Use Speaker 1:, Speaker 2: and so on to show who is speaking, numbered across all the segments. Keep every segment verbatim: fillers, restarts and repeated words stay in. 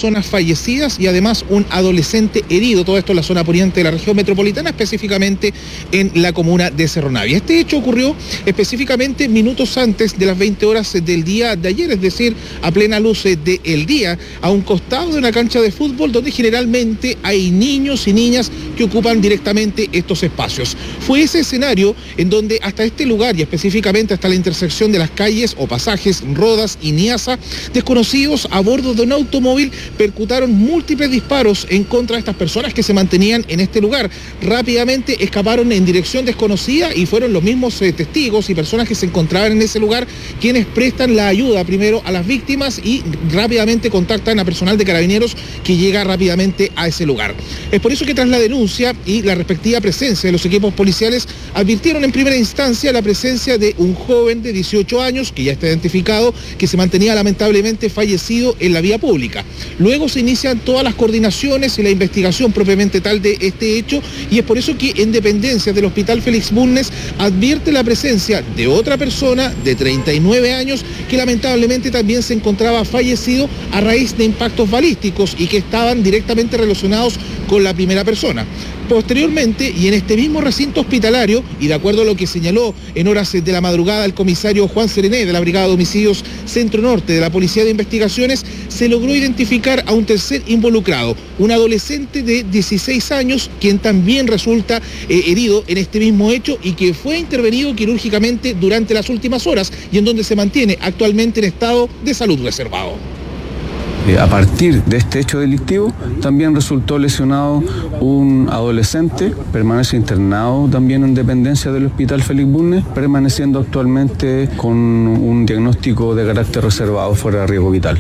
Speaker 1: personas fallecidas y además un adolescente herido, todo esto en la zona poniente de la región metropolitana, específicamente en la comuna de Cerro Navia. Este hecho ocurrió específicamente minutos antes de las veinte horas del día de ayer, es decir, a plena luz del día, a un costado de una cancha de fútbol donde generalmente hay niños y niñas que ocupan directamente estos espacios. Fue ese escenario en donde hasta este lugar y específicamente hasta la intersección de las calles o pasajes Rodas y Niasa, desconocidos a bordo de un automóvil percutaron múltiples disparos en contra de estas personas que se mantenían en este lugar. Rápidamente escaparon en dirección desconocida y fueron los mismos eh, testigos y personas que se encontraban en ese lugar quienes prestan la ayuda primero a las víctimas y rápidamente contactan a personal de carabineros que llega rápidamente a ese lugar. Es por eso que tras la denuncia y la respectiva presencia de los equipos policiales advirtieron en primera instancia la presencia de un joven de dieciocho años que ya está identificado, que se mantenía lamentablemente fallecido en la vía pública. Luego se inician todas las coordinaciones y la investigación propiamente tal de este hecho y es por eso que en dependencias del Hospital Félix Bulnes advierte la presencia de otra persona de treinta y nueve años que lamentablemente también se encontraba fallecido a raíz de impactos balísticos y que estaban directamente relacionados con la primera persona. Posteriormente, y en este mismo recinto hospitalario, y de acuerdo a lo que señaló en horas de la madrugada el comisario Juan Serené de la Brigada de Homicidios Centro Norte de la Policía de Investigaciones, se logró identificar a un tercer involucrado, un adolescente de dieciséis años, quien también resulta eh, herido en este mismo hecho y que fue intervenido quirúrgicamente durante las últimas horas y en donde se mantiene actualmente en estado de salud reservado.
Speaker 2: A partir de este hecho delictivo también resultó lesionado un adolescente, permanece internado también en dependencia del Hospital Félix Bulnes, permaneciendo actualmente con un diagnóstico de carácter reservado fuera de riesgo vital.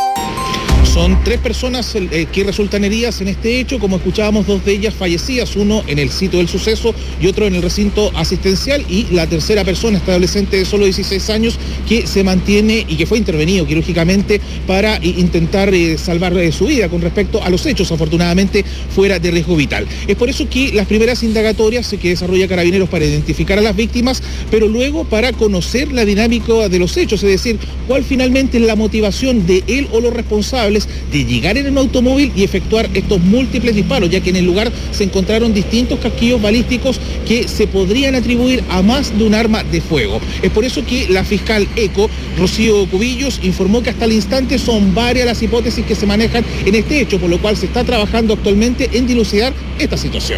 Speaker 1: Son tres personas eh, que resultan heridas en este hecho, como escuchábamos, dos de ellas fallecidas, uno en el sitio del suceso y otro en el recinto asistencial, y la tercera persona, este adolescente de solo dieciséis años, que se mantiene y que fue intervenido quirúrgicamente para eh, intentar eh, salvar eh, su vida con respecto a los hechos, afortunadamente fuera de riesgo vital. Es por eso que las primeras indagatorias que desarrolla Carabineros para identificar a las víctimas, pero luego para conocer la dinámica de los hechos, es decir, cuál finalmente es la motivación de él o los responsables de llegar en un automóvil y efectuar estos múltiples disparos, ya que en el lugar se encontraron distintos casquillos balísticos que se podrían atribuir a más de un arma de fuego. Es por eso que la fiscal ECO, Rocío Cubillos, informó que hasta el instante son varias las hipótesis que se manejan en este hecho, por lo cual se está trabajando actualmente en dilucidar esta situación.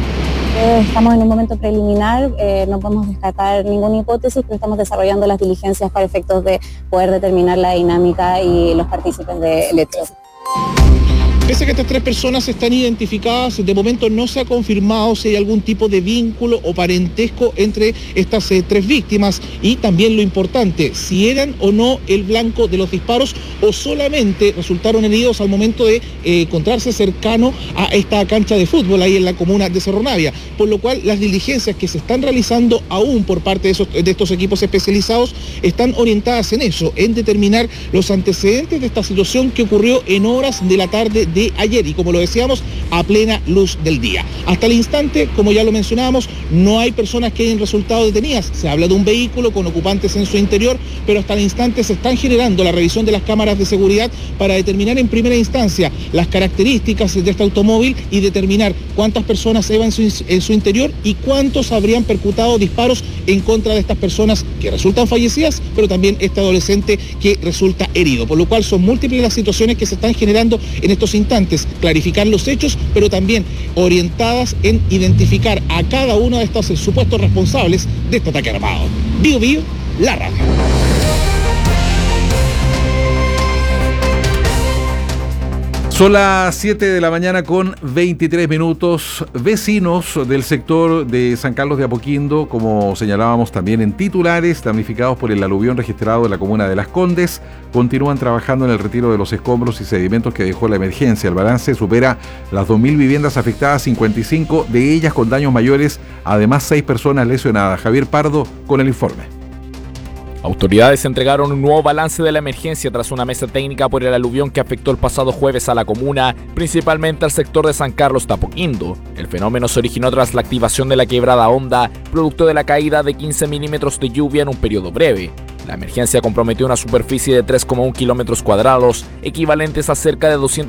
Speaker 3: Estamos en un momento preliminar, eh, no podemos descartar ninguna hipótesis, pero estamos desarrollando las diligencias para efectos de poder determinar la dinámica y los partícipes del hecho.
Speaker 1: Pese a que estas tres personas están identificadas, de momento no se ha confirmado si hay algún tipo de vínculo o parentesco entre estas eh, tres víctimas y también lo importante, si eran o no el blanco de los disparos o solamente resultaron heridos al momento de eh, encontrarse cercano a esta cancha de fútbol ahí en la comuna de Cerro Navia, por lo cual las diligencias que se están realizando aún por parte de, esos, de estos equipos especializados están orientadas en eso, en determinar los antecedentes de esta situación que ocurrió en horas de la tarde de ayer y, como lo decíamos, a plena luz del día. Hasta el instante, como ya lo mencionábamos, no hay personas que hayan resultado detenidas. Se habla de un vehículo con ocupantes en su interior, pero hasta el instante se están generando la revisión de las cámaras de seguridad para determinar en primera instancia las características de este automóvil y determinar cuántas personas iban en su, en su interior y cuántos habrían percutado disparos en contra de estas personas que resultan fallecidas, pero también este adolescente que resulta herido, por lo cual son múltiples las situaciones que se están generando en estos instantes, clarificar los hechos, pero también orientadas en identificar a cada uno de estos supuestos responsables de este ataque armado. Bio Bio, la radio.
Speaker 4: Son las siete de la mañana con veintitrés minutos. Vecinos del sector de San Carlos de Apoquindo, como señalábamos también en titulares, damnificados por el aluvión registrado en la comuna de Las Condes, continúan trabajando en el retiro de los escombros y sedimentos que dejó la emergencia. El balance supera las dos mil viviendas afectadas, cincuenta y cinco de ellas con daños mayores, además seis personas lesionadas. Javier Pardo con el informe.
Speaker 5: Autoridades entregaron un nuevo balance de la emergencia tras una mesa técnica por el aluvión que afectó el pasado jueves a la comuna, principalmente al sector de San Carlos de Apoquindo. El fenómeno se originó tras la activación de la quebrada Honda, producto de la caída de quince milímetros de lluvia en un periodo breve. La emergencia comprometió una superficie de tres coma uno kilómetros cuadrados, equivalentes a cerca de doscientas